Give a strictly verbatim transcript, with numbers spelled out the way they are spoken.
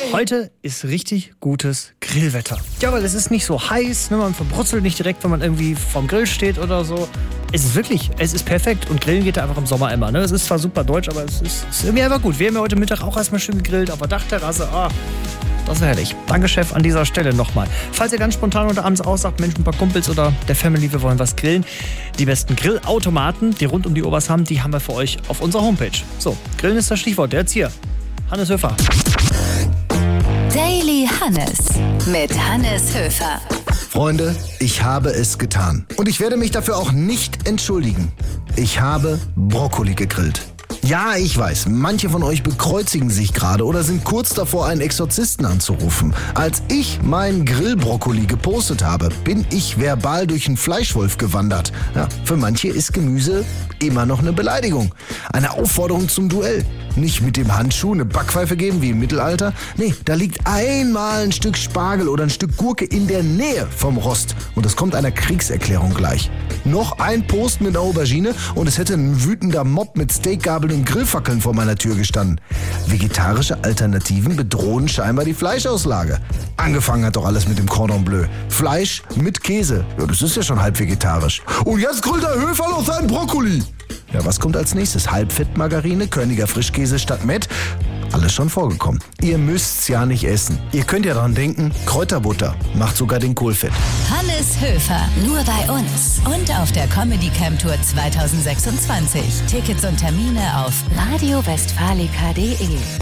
Heute ist richtig gutes Grillwetter. Ja, weil es ist nicht so heiß, ne? Man verbrutzelt nicht direkt, wenn man irgendwie vorm Grill steht oder so. Es ist wirklich, es ist perfekt und grillen geht ja einfach im Sommer immer. Ne? Es ist zwar super deutsch, aber es ist, ist irgendwie einfach gut. Wir haben ja heute Mittag auch erstmal schön gegrillt auf der Dachterrasse. Ah, das ist herrlich. Danke, Chef, an dieser Stelle nochmal. Falls ihr ganz spontan unter abends aussagt, Mensch, ein paar Kumpels oder der Family, wir wollen was grillen. Die besten Grillautomaten, die rund um die Obers haben, die haben wir für euch auf unserer Homepage. So, Grillen ist das Stichwort. Der jetzt hier. Hannes Höfer. Daily Hannes mit Hannes Höfer. Freunde, ich habe es getan. Und ich werde mich dafür auch nicht entschuldigen. Ich habe Brokkoli gegrillt. Ja, ich weiß, manche von euch bekreuzigen sich gerade oder sind kurz davor, einen Exorzisten anzurufen. Als ich meinen Grillbrokkoli gepostet habe, bin ich verbal durch einen Fleischwolf gewandert. Ja, für manche ist Gemüse immer noch eine Beleidigung. Eine Aufforderung zum Duell. Nicht mit dem Handschuh eine Backpfeife geben wie im Mittelalter. Nee, da liegt einmal ein Stück Spargel oder ein Stück Gurke in der Nähe vom Rost. Und es kommt einer Kriegserklärung gleich. Noch ein Post mit einer Aubergine und es hätte ein wütender Mob mit Steakgabeln und Grillfackeln vor meiner Tür gestanden. Vegetarische Alternativen bedrohen scheinbar die Fleischauslage. Angefangen hat doch alles mit dem Cordon Bleu. Fleisch mit Käse. Ja, das ist ja schon halb vegetarisch. Und jetzt grillt der Höfer noch seinen Brokkoli. Ja, was kommt als nächstes? Halbfettmargarine, Körniger Frischkäse statt Mett? Alles schon vorgekommen. Ihr müsst's ja nicht essen. Ihr könnt ja dran denken, Kräuterbutter macht sogar den Kohl fett. Hannes Höfer, nur bei uns und auf der Comedy Camp Tour zwanzig sechsundzwanzig. Tickets und Termine auf radio westfalica punkt de.